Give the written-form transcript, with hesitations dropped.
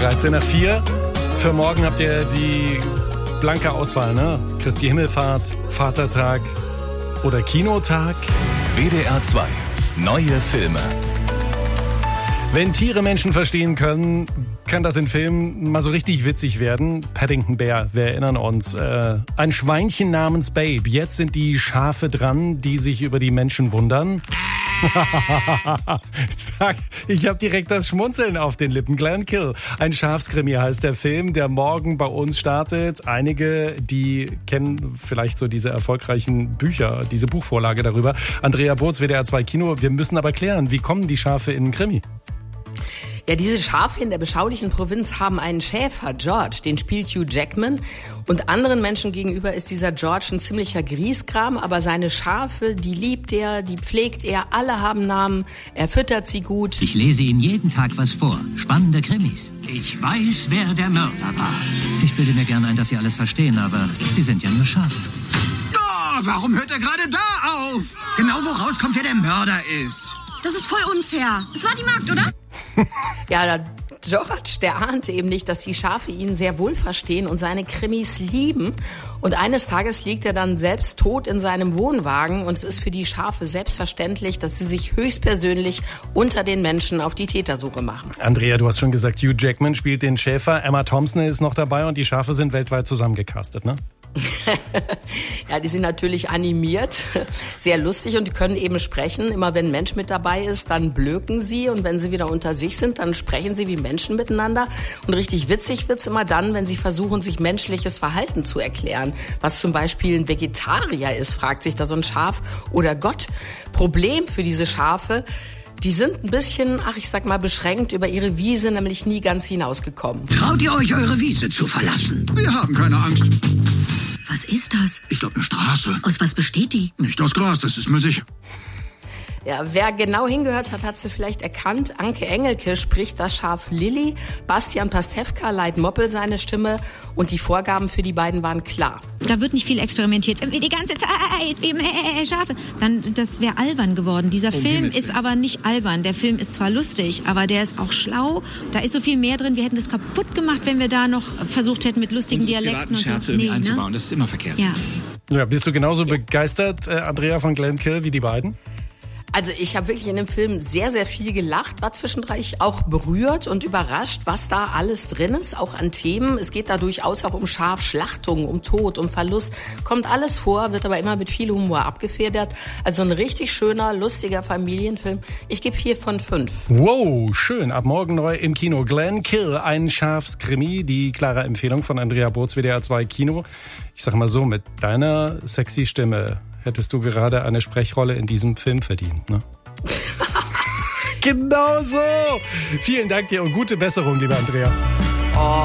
13 nach 4. Für morgen habt ihr die blanke Auswahl, ne? Christi Himmelfahrt, Vatertag oder Kinotag. WDR 2. Neue Filme. Wenn Tiere Menschen verstehen können, kann das in Filmen mal so richtig witzig werden. Paddington Bear, wir erinnern uns. Ein Schweinchen namens Babe. Jetzt sind die Schafe dran, die sich über die Menschen wundern. Ich habe direkt das Schmunzeln auf den Lippen. Glenkill. Ein Schafskrimi heißt der Film, der morgen bei uns startet. Einige, die kennen vielleicht so diese erfolgreichen Bücher, diese Buchvorlage darüber. Andrea Burz, WDR 2 Kino. Wir müssen aber klären, wie kommen die Schafe in einen Krimi? Ja, diese Schafe in der beschaulichen Provinz haben einen Schäfer, George, den spielt Hugh Jackman. Und anderen Menschen gegenüber ist dieser George ein ziemlicher Grieskram, aber seine Schafe, die liebt er, die pflegt er, alle haben Namen, er füttert sie gut. Ich lese Ihnen jeden Tag was vor. Spannende Krimis. Ich weiß, wer der Mörder war. Ich bilde mir gerne ein, dass Sie alles verstehen, aber Sie sind ja nur Schafe. Oh, warum hört er gerade da auf? Genau wo rauskommt, wer der Mörder ist. Das ist voll unfair. Das war die Magd, oder? Ja, George, der ahnte eben nicht, dass die Schafe ihn sehr wohl verstehen und seine Krimis lieben. Und eines Tages liegt er dann selbst tot in seinem Wohnwagen. Und es ist für die Schafe selbstverständlich, dass sie sich höchstpersönlich unter den Menschen auf die Tätersuche machen. Andrea, du hast schon gesagt, Hugh Jackman spielt den Schäfer. Emma Thompson ist noch dabei und die Schafe sind weltweit zusammengecastet, ne? Ja, die sind natürlich animiert, sehr lustig und die können eben sprechen. Immer wenn ein Mensch mit dabei ist, dann blöken sie und wenn sie wieder unter sich sind, dann sprechen sie wie Menschen miteinander. Und richtig witzig wird's immer dann, wenn sie versuchen, sich menschliches Verhalten zu erklären. Was zum Beispiel ein Vegetarier ist, fragt sich da so ein Schaf, oder Gott. Problem für diese Schafe: die sind ein bisschen, ich sag mal, beschränkt über ihre Wiese, nämlich nie ganz hinausgekommen. Traut ihr euch, eure Wiese zu verlassen? Wir haben keine Angst. Was ist das? Ich glaube, eine Straße. Aus was besteht die? Nicht aus Gras, das ist mir sicher. Ja, wer genau hingehört hat, hat sie vielleicht erkannt. Anke Engelke spricht das Schaf Lilly, Bastian Pastewka leiht Moppel seine Stimme und die Vorgaben für die beiden waren klar. Da wird nicht viel experimentiert. Wie die ganze Zeit, wie Schafe. Dann, das wäre albern geworden. Dieser Film ist aber nicht albern. Der Film ist zwar lustig, aber der ist auch schlau. Da ist so viel mehr drin. Wir hätten das kaputt gemacht, wenn wir da noch versucht hätten, mit lustigen Dialekten und so einzubauen. Das ist immer verkehrt. Ja, bist du genauso begeistert, Andrea, von Glenkill wie die beiden? Also ich habe wirklich in dem Film sehr, sehr viel gelacht, war zwischendurch auch berührt und überrascht, was da alles drin ist, auch an Themen. Es geht da durchaus auch um Schafschlachtung, um Tod, um Verlust. Kommt alles vor, wird aber immer mit viel Humor abgefedert. Also ein richtig schöner, lustiger Familienfilm. Ich gebe 4 von 5. Wow, schön. Ab morgen neu im Kino. Glenkill, ein Schafskrimi. Die klare Empfehlung von Andrea Burz, WDR 2 Kino. Ich sag mal so, mit deiner sexy Stimme hättest du gerade eine Sprechrolle in diesem Film verdient, ne? Genau so! Vielen Dank dir und gute Besserung, liebe Andrea. Oh.